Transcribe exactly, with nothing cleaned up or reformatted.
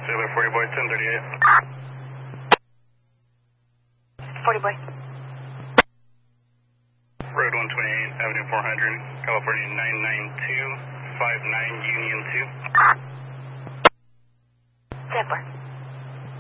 Sailor forty boy, ten thirty-eight. forty boy. Road one twenty-eight, Avenue four hundred, California nine nine two five nine Union two. ten four.